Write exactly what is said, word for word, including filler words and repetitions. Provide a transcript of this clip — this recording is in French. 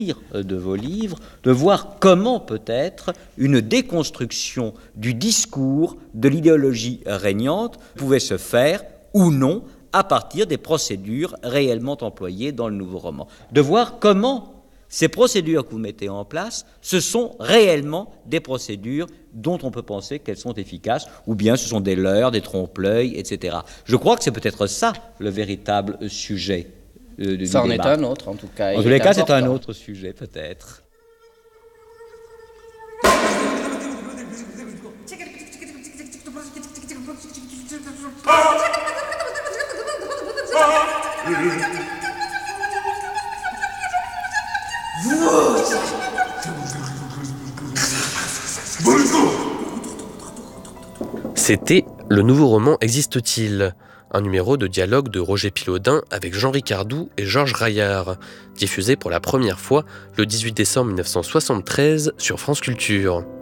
de vos livres, de voir comment peut-être une déconstruction du discours, de l'idéologie régnante pouvait se faire ou non à partir des procédures réellement employées dans le nouveau roman. De voir comment ces procédures que vous mettez en place, ce sont réellement des procédures dont on peut penser qu'elles sont efficaces, ou bien ce sont des leurres, des trompe-l'œil, et cetera. Je crois que c'est peut-être ça le véritable sujet. Euh, Ça en est un autre, en tout cas. En tous les cas, c'est un autre sujet, peut-être. C'était Le nouveau roman existe-t-il ? Un numéro de dialogue de Roger Pilaudin avec Jean Ricardou et Georges Raillard, diffusé pour la première fois le dix-huit décembre mille neuf cent soixante-treize sur France Culture.